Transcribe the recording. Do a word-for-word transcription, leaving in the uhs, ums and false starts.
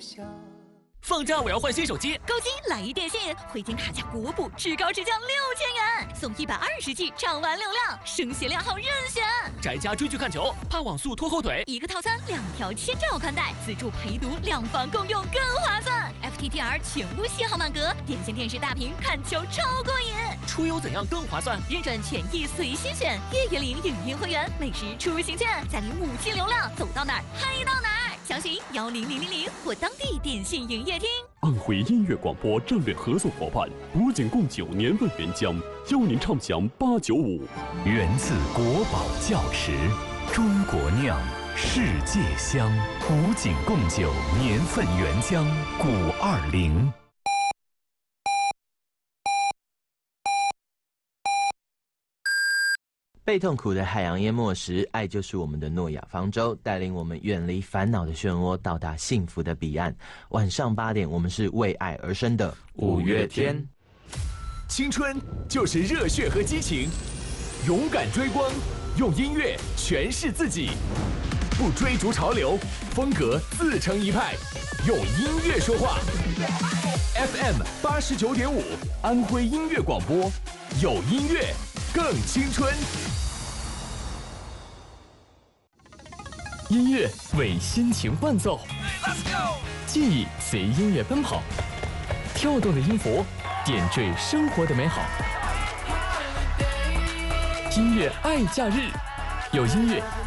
放假我要换新手机， 购机来一电信，汇金卡价国补，至高至降六千元，送一百二十 G 畅玩流量，声学量号任选。 宅家追剧看球，怕网速拖后腿， 一个套餐两条千兆宽带，自助陪读，两房共用更划算。F T T R 全屋信号满格，点线电视大屏看球超过瘾。 出游怎样更划算？ 认准权益随心选，月月领影音会员，每日出行券，再领五 G 流量，走到哪儿嗨到哪儿。详询幺零零零零或当地电信营业厅。 安徽音乐广播战略合作伙伴古井贡酒年份原浆，邀您畅享八九五。 源自国宝窖池，中国酿，世界香。古井贡酒年份原浆，古二零。 被痛苦的海洋淹没时，爱就是我们的诺亚方舟，带领我们远离烦恼的漩涡，到达幸福的彼岸。晚上八点，我们是为爱而生的五月天。 青春就是热血和激情，勇敢追光，用音乐诠释自己，不追逐潮流，风格自成一派，用音乐说话。F M 八十九点五，安徽音乐广播，有音乐更青春。 音乐为心情伴奏，记忆随音乐奔跑，跳动的音符点缀生活的美好。音乐爱假日，有音乐